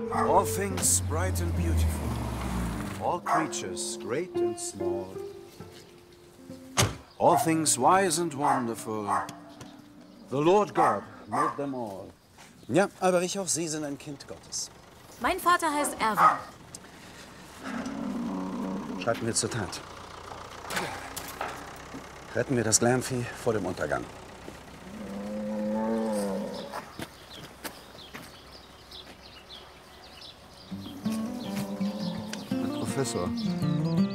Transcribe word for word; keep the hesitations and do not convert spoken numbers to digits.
All things bright and beautiful. All creatures great and small. All things wise and wonderful. The Lord God made them all. Ja, aber ich auch Sie sind ein Kind Gottes. Mein Vater heißt Erwin. Schreiten wir zur Tat. Retten wir das Lärmvieh vor dem Untergang. Herr Professor,